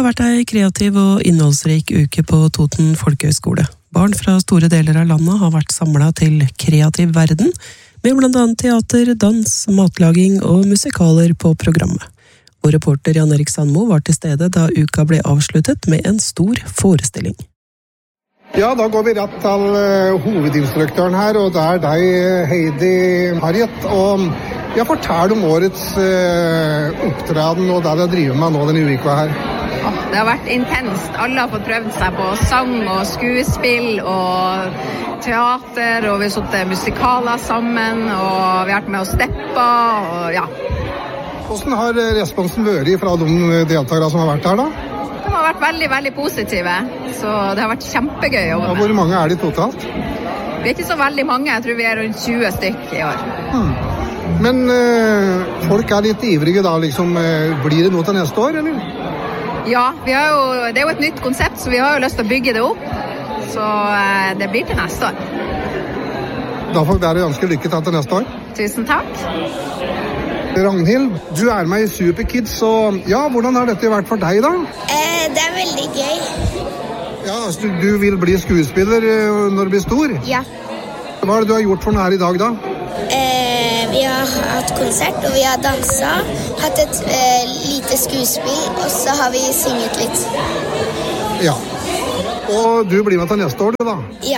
har vært en kreativ og innholdsrik uke på Toten Folkehøgskole. Barn fra store deler av landet har vært samlet til kreativ verden, med blant annet teater, dans, matlaging og musikaler på programmet. Vår reporter Jan Erik Sandmo var til stede da uka ble avsluttet med en stor forestilling. Ja, da går vi rett til hovedinstruktøren her, og det er deg, Heidi Harriet. Og jeg forteller om årets opptreden og det dere driver med nå denne uka her. Det har vært intenst. Alle har fått prøvd seg på sang og skuespill og teater, og vi har satt musikaler sammen, og vi har vært med å steppe, og ja. Hvordan har responsen vært fra de deltakere som har vært her da? De har vært veldig, veldig positive, så det har vært kjempegøy å jobbe med. Hvor mange er de totalt? Vi er ikke så veldig mange, jeg tror vi er rundt 20 stykk i år. Men folk er litt ivrige da, liksom, blir det noe til neste år, eller? Ja, det er jo et nytt konsept, så vi har jo lyst til å bygge det opp, så det blir til neste år. Da får vi være ganske lykke til neste år. Tusen takk. Ragnhild, du er med i Superkids, og ja, hvordan har dette vært for deg da? Det er veldig gøy. Ja, altså, du vil bli skuespiller når du blir stor? Ja. Hva er det du har gjort for noe her i dag da? Vi har hatt konsert, og vi har danset, hatt et lite skuespill, og så har vi synget litt. Ja. Og du blir med til neste år, du da? Ja.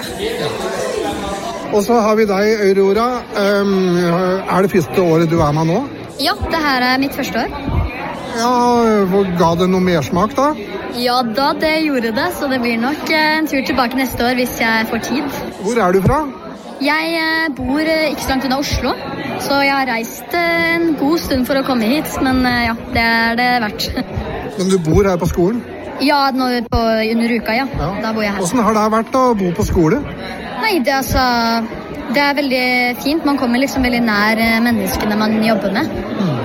Og så har vi deg, Aurora. Er det første året du er med nå? Ja, det her er mitt første år. Ja, ga det noe mersmak da? Ja da, det gjorde det, så det blir nok en tur tilbake neste år hvis jeg får tid. Hvor er du fra? Jeg bor ikke så langt unna Oslo, så jeg har reist en god stund for å komme hit, men ja, det er det verdt. Men du bor her på skolen? Ja, under uka, ja. Da bor jeg her. Hvordan har det vært å bo på skole? Nei, det er veldig fint. Man kommer liksom veldig nær menneskene man jobber med.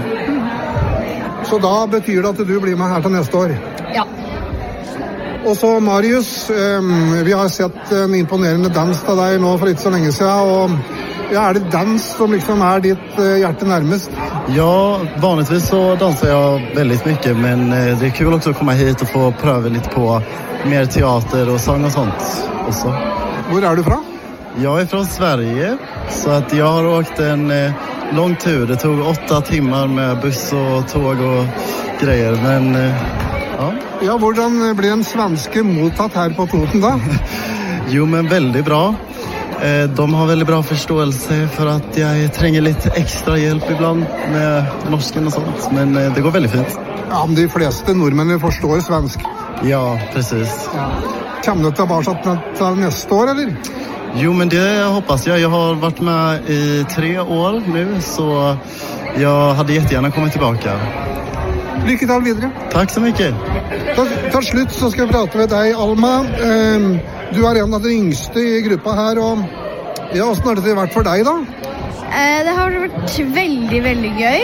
Så da betyr det at du blir med her til neste år? Ja. Og så Marius, vi har sett en imponerende dans av deg nå for ikke så lenge siden, og ja, er det dans som liksom er ditt hjerte nærmest? Ja, vanligtvis så danser jag väldigt mycket, men det är kul också att komma hit och få pröva lite på mer teater och sång och sånt också. Hvor er du fra? Jag är från Sverige, så att jag har åkt en lång tur. Det tog 8 timmar med buss och tåg och grejer, men ja. Ja, hvordan blir en svenske mottatt her på Toten da? Jo, men väldigt bra. De har väldigt bra förståelse för att jag tränger lite extra hjälp ibland med norsken och sånt, men det går väldigt fint. Ja, men de fleste nordmenn forstår svensk. Ja, precis. Ja. Kommer du tilbake til neste år, eller? Jo, men det hoppas jag. Jag har varit med i 3 år nu, så jag hade jättegärna kommit tillbaka. Lykke til videre. Takk så mycket. Til slutt så skal jeg prate med deg, Alma. Du er en av de yngste i gruppa her, og ja, hvordan har det vært for deg da? Det har vært veldig, veldig gøy.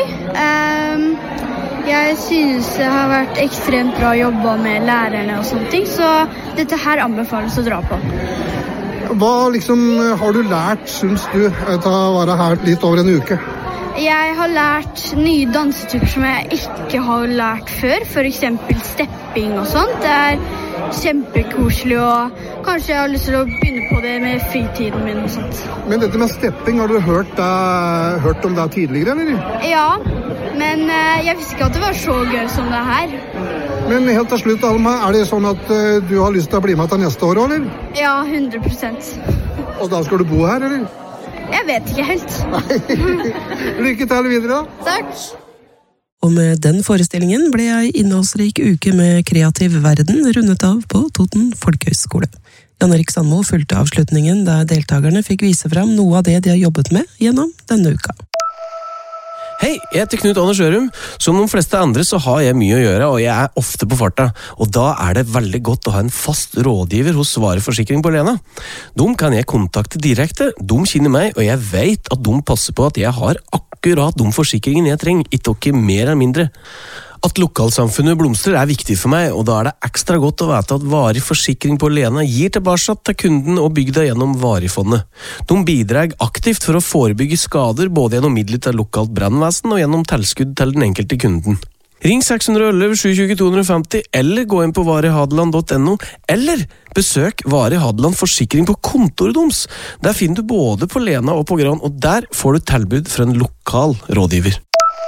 Jeg synes det har vært ekstremt bra å jobbe med lærerne og sånne ting, så dette her anbefales å dra på. Hva liksom har du lært, synes du, til å være her litt over en uke? Jeg har lært nye dansetyper som jeg ikke har lært før, for eksempel stepping og sånt. Det er kjempekoselig, og kanskje jeg har lyst til å begynne på det med fritiden min og sånt. Men dette med stepping, har du hørt om det tidligere, eller? Ja, men jeg visste ikke at det var så gøy som det her. Men helt til slutt, Alma, er det sånn at du har lyst til å bli med til neste år, eller? Ja, 100%. Og da skal du bo her, eller? Jeg vet ikke helt. Lykke til videre da. Takk. Og med den forestillingen ble ei innholdsrik uke med kreativ verden rundet av på Toten Folkehøgskole. Jan Erik Sandmo fulgte avslutningen der deltakerne fikk vise frem noe av det de har jobbet med gjennom denne uka. Hei, jeg heter Knut Anders Ørum. Som de fleste andre så har jeg mye å gjøre, og jeg er ofte på farta. Og da er det veldig godt å ha en fast rådgiver hos Svare Forsikring på Lena. De kan jeg kontakte direkte, de kjenner meg, og jeg vet at de passer på at jeg har akkurat de forsikringene jeg trenger, ikke mer eller mindre. At lokalsamfunnet blomstrer er viktig for meg, og da er det ekstra godt å vite at Varig Forsikring på Lena gir tilbake til kunden og bygda gjennom Varigfondet. De bidrar aktivt for å forebygge skader både gjennom midler til lokalt brannvesen og gjennom tilskudd til den enkelte kunden. Ring 611 720 250, eller gå inn på varihadeland.no, eller besøk Vari Hadeland Forsikring på kontoret deres. Der finner du både på Lena og på Gran, og der får du tilbud fra en lokal rådgiver.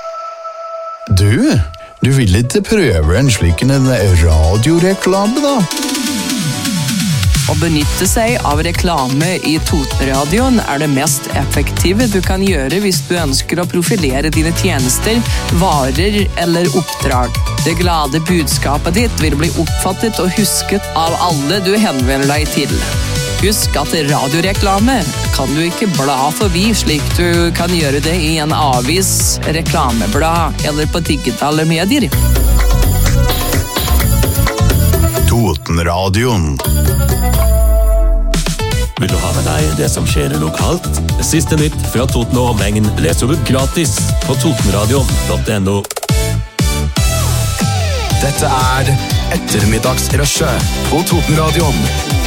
Du vil ikke prøve en slik en radioreklame da? Å benytte seg av reklame i Totenradioen det mest effektive du kan gjøre hvis du ønsker å profilere dine tjenester, varer eller oppdrag. Det glade budskapet ditt vil bli oppfattet og husket av alle du henvender deg til. Husk at radioreklame kan du ikke bla forbi slik du kan gjøre det i en avis, reklameblad eller på digitale medier. Totenradioen. Vil du ha med deg det som skjer lokalt? Siste nytt fra Toten og omegn leser du gratis på totenradion.no. Dette ettermiddagsrushet på Totenradion.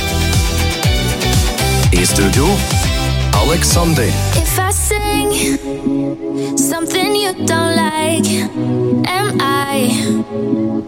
I studio, Alexander. If I sing something you don't like, am I